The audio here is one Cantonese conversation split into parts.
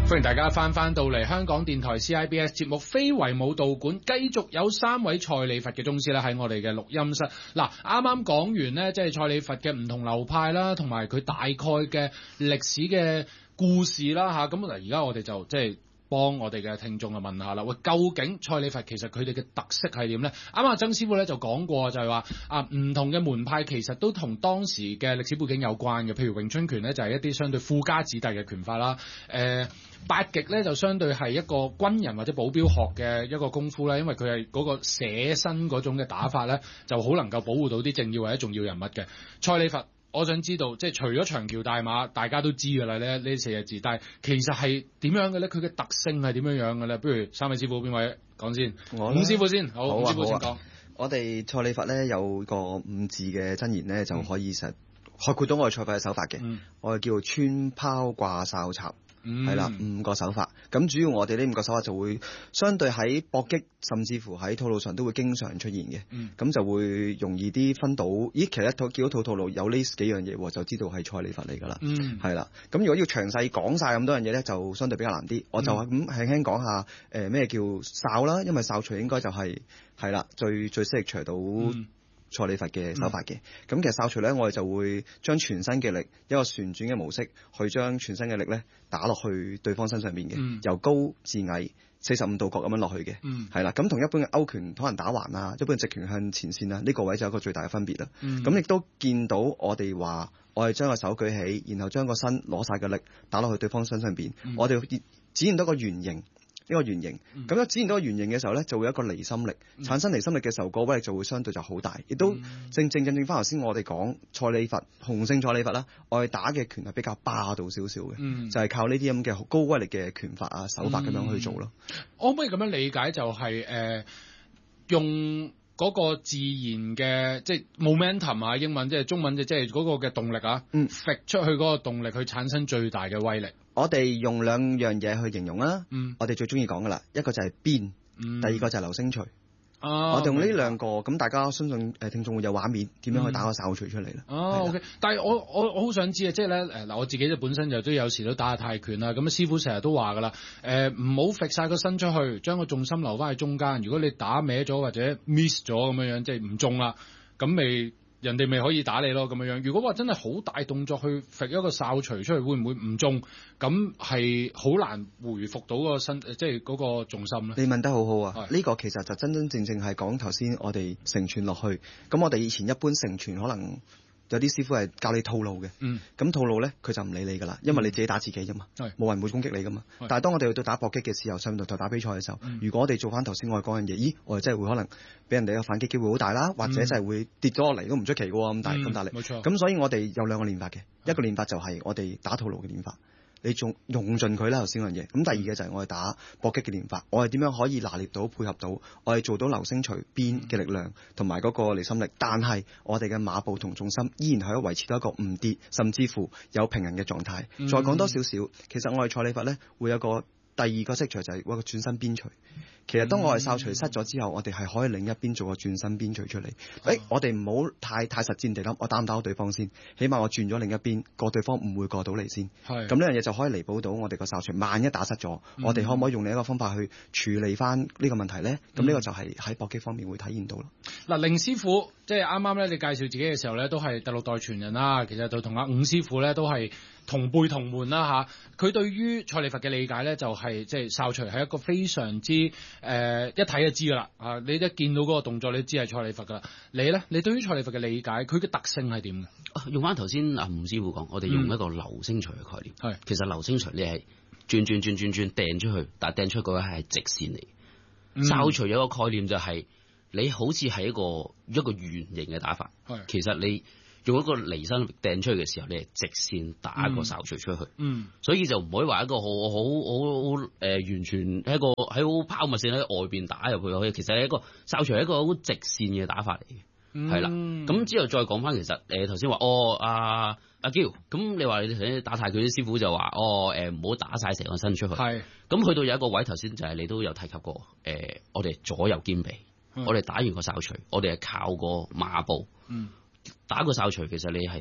歡迎大家翻到嚟香港電台 CIBS 節目非遺舞蹈館，繼續有3位蔡李佛嘅宗師咧喺我哋嘅錄音室。嗱，啱啱講完呢，即係蔡李佛嘅唔同流派啦，同埋佢大概嘅歷史嘅故事啦嚇。咁嗱，而家我哋就即係幫我哋嘅聽眾啊問下啦，喂，究竟蔡李佛其實佢哋嘅特色係點呢？啱啱曾師傅咧就講過，就係話唔同嘅門派其實都同當時嘅歷史背景有關嘅。譬如詠春拳咧就係一啲相對富家子弟嘅拳法啦，八極咧就相對係一個軍人或者保鏢學嘅一個功夫啦，因為佢係嗰個寫身嗰種嘅打法咧，就好能夠保護到啲政要或者重要人物嘅。蔡李佛，我想知道，即係除咗長橋大馬，大家都知㗎啦呢4個字，但係其實係點樣嘅咧？佢嘅特性係點樣嘅咧？不如3位師傅邊位講先？伍師傅先，好，伍師傅先講。 我哋蔡李佛咧有個5字嘅真言咧，就可以實概括到我哋蔡佛嘅手法嘅。我哋叫做穿拋掛哨插。係啦，5個手法。咁主要我哋呢5個手法就會相對喺搏擊，甚至乎喺套路上都會經常出現嘅。咁就會容易啲分到，咦，其實見到套路有呢幾樣嘢，就知道係蔡李佛嚟㗎啦。係啦。咁如果要詳細講晒咁多樣嘢咧，就相對比較難啲。我就咁輕輕講下咩叫哨啦，因為哨除應該就係啦，最適除到蔡李佛嘅手法嘅。咁其實哨除咧，我哋就會將全身嘅力一個旋轉嘅模式，去將全身嘅力咧打落去對方身上邊嘅，由高至矮45度角咁樣落去嘅。係啦，咁同一般嘅勾拳可能打橫啊，一般直拳向前線啊，呢個位就有一個最大嘅分別啦。咁亦都見到我哋話，我哋將個手舉起，然後將個身攞晒嘅力打落去對方身上邊，我哋展現到個圓形。呢個圓形，咁樣展現到個圓形嘅時候咧，就會有一個離心力，產生離心力嘅時候，個威力就會相對就好大，亦都正翻頭先我哋講蔡李佛、洪聖蔡李佛啦，我哋打嘅拳係比較霸道少少嘅，就係靠呢啲咁嘅高威力嘅拳法啊手法咁樣去做咯。 可唔可以咁樣理解就係用嗰個自然嘅即係 momentum 啊，英文即係中文即係嗰個嘅動力啊，揈出去嗰個動力去產生最大嘅威力。 我哋用2樣嘢去形容啦。我哋最中意講噶啦，一個就係鞭，第二個就係流星錘。我哋用呢2個，咁大家相信聽眾會有畫面，點樣去打個哨錘出嚟啦。 OK。但係我好想知啊，即係咧嗱，我自己就本身就都有時都打下泰拳啦。咁師傅成日都話噶啦，唔好揈晒個身出去，將個重心留翻喺中間。如果你打歪咗或者 miss 咗咁樣，即係唔中啦，咁人哋咪可以打你咯咁樣。如果話真係好大動作去揈一個哨錘出去，會唔會唔中？咁係好難回復到個身，即係嗰個重心咧。 你問得好好啊！呢個其實就真正係講頭先我哋成傳落去。咁我哋以前一般成傳可能有啲師傅係教你套路嘅。咁套路咧，佢就唔理你㗎啦，因為你自己打自己啫嘛，冇人會攻擊你㗎嘛。但係當我哋去到打搏擊嘅時候，上到台打比賽嘅時候，如果我哋做翻頭先我哋講嘅嘢，咦，我哋真係會可能俾人哋嘅反擊機會好大啦，或者真係會跌咗落嚟都唔出奇嘅喎，咁大力。冇錯。咁所以我哋有2個練法嘅，一個練法就係我哋打套路嘅練法。你仲用盡佢啦頭先嗰樣嘢，咁第二個就係我哋打搏擊嘅練法，我哋點樣可以拿捏到配合到，我哋做到流星錘鞭嘅力量同埋嗰個離心力，但係我哋嘅馬步同重心依然係可以維持到一個唔跌，甚至乎有平衡嘅狀態。再講多少少，其實我哋蔡李佛咧會有個第2個式錘就係個轉身鞭錘。其實當我哋哨錘失咗之後，我哋係可以另一邊做個轉身鞭錘出嚟。我哋唔好太實戰地諗，我打唔打到對方先？起碼我轉咗另一邊，個對方唔會過到嚟先。咁呢樣嘢就可以彌補到我哋個哨錘。萬一打失咗，我哋可唔可以用另一個方法去處理翻呢個問題咧？咁呢個就係喺搏擊方面會體現到咯。 嗱，凌師傅即係啱啱咧，你介紹自己嘅時候咧，都係第6代傳人啦。其實就同阿伍師傅咧都係同輩同門啦嚇。佢對於蔡李佛嘅理解咧，就係即係哨錘係一個非常之一睇就知㗎啦。你一見到嗰個動作，你知係蔡李佛㗎啦。你咧，你對於蔡李佛嘅理解，佢嘅特性係點嘅？ 用翻頭先阿伍師傅講，我哋用一個流星錘嘅概念。其實流星錘你係轉掟出去，但係掟出去嗰個係直線嚟。哨錘有個概念就係你好似係一個圓形嘅打法。其實你用一個離心力掟出去嘅時候，你係直線打個哨錘出去。所以就唔可以話一個好完全喺好拋物線喺外邊打入去。其實係一個哨錘係一個好直線嘅打法嚟嘅。係啦，咁之後再講翻，其實頭先話阿嬌，咁你話你打泰拳啲師傅就話唔好打晒成個身出去。係，咁去到有一個位，頭先就係你都有提及過，我哋左右兼備，我哋打完個哨錘，我哋係靠個馬步。打個哨錘，其實你係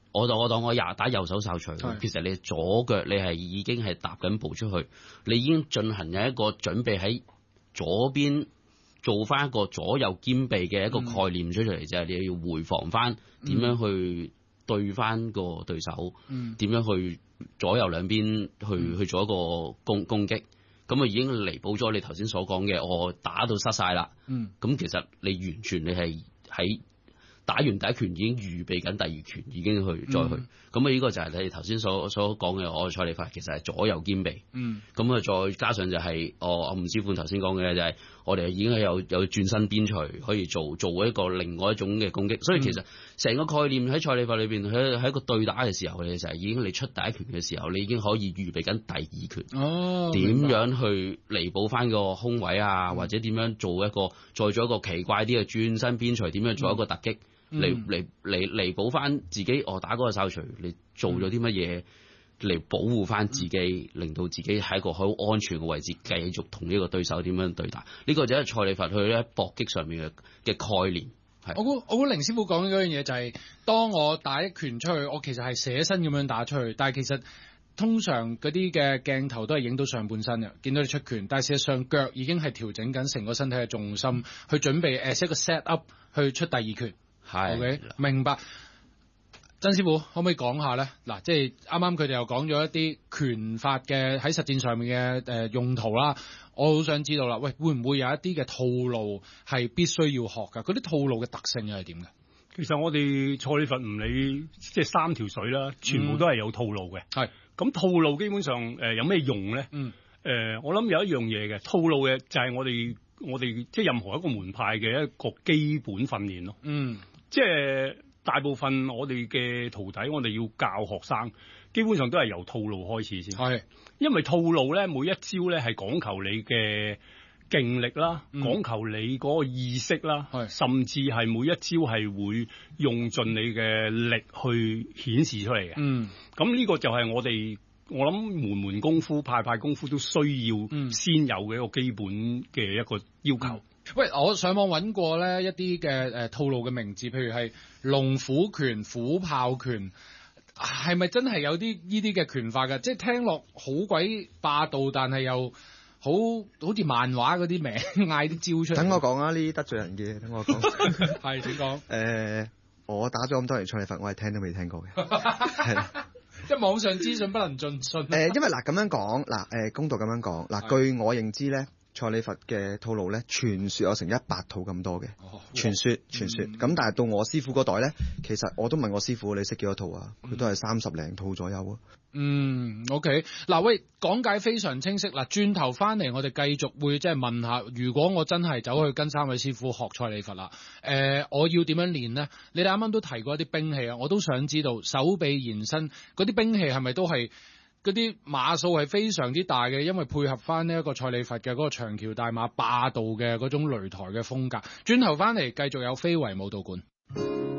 我當我打右手哨除，其實你左腳你係已經係踏緊步出去，你已經進行有一個準備喺左邊做翻一個左右兼備嘅一個概念出嚟，就係你要回防翻點樣去對翻個對手，點樣去左右兩邊去做一個攻擊，咁啊已經彌補咗你頭先所講嘅我打到失晒啦。咁其實你完全你係喺打完第一拳已經預備緊第二拳，已經去再去，咁啊呢個就係你頭先所講嘅我嘅蔡李法，其實係左右兼備。咁啊再加上就係我吳師傅頭先講嘅就係我哋已經係有轉身邊錘可以做一個另外一種嘅攻擊，所以其實成個概念喺蔡李法裏邊喺一個對打嘅時候嘅就係已經你出第一拳嘅時候，你已經可以預備緊第二拳，點樣去彌補翻個空位啊，或者點樣做一個再做一個奇怪啲嘅轉身邊錘，點樣做一個突擊。嚟彌補翻自己，打嗰個哨錘，你做咗啲乜嘢嚟保護翻自己，令到自己喺一個好安全嘅位置，繼續同呢個對手點樣對打？呢個就係蔡李佛去咧搏擊上面嘅概念。 我估凌師傅講嗰樣嘢就係，當我打一拳出去，我其實係捨身咁樣打出去，但係其實通常嗰啲嘅鏡頭都係影到上半身嘅，見到你出拳，但係事實上腳已經係調整緊成個身體嘅重心，去準備一個 set up 去出第二拳。OK， 明白。曾師傅可唔可以講下咧？嗱，即係啱啱佢哋又講咗一啲拳法嘅喺實戰上面嘅用途啦。我好想知道啦，喂，會唔會有一啲嘅套路係必須要學㗎？嗰啲套路嘅特性又係點嘅？ 其實我哋蔡李佛唔理即係三條水啦，全部都係有套路嘅。咁套路基本上有咩用咧？我諗有一樣嘢嘅套路嘅就係我哋即係任何一個門派嘅一個基本訓練咯。即係大部分我哋嘅徒弟，我哋要教學生，基本上都係由套路開始先。因為套路咧，每一招咧係講求你嘅勁力啦，講求你嗰個意識啦，甚至係每一招係會用盡你嘅力去顯示出嚟嘅。咁呢個就係我諗門功夫、派功夫都需要先有嘅一個基本嘅一個要求。 喂，我上網揾過咧一啲嘅套路嘅名字，譬如係龍虎拳、虎豹拳，係咪真係有啲呢啲嘅拳法㗎？即係聽落好鬼霸道，但係又好似漫畫嗰啲名嗌啲招出嚟。等我講啊，呢啲得罪人嘅，等我講。 係請講。 我打咗咁多年蔡李佛，我係聽都未聽過嘅。係。 即係網上資訊不能盡信。 因為嗱咁樣講，公道咁樣講，據我認知咧。蔡李佛嘅套路咧，傳說有成100套咁多嘅，傳說。咁但係到我師傅嗰代咧，其實我都問我師傅，你識幾多套啊？佢都係30零套左右啊。 OK， 嗱喂，講解非常清晰。嗱，轉頭翻嚟，我哋繼續會即係問下，如果我真係走去跟3位師傅學蔡李佛啦，我要點樣練呢？你哋啱啱都提過一啲兵器啊，我都想知道手臂延伸嗰啲兵器係咪都係？嗰啲碼數係非常之大嘅，因為配合翻呢一個蔡李佛嘅嗰個長橋大馬霸道嘅嗰種擂台嘅風格。轉頭翻嚟繼續有非遺武道館。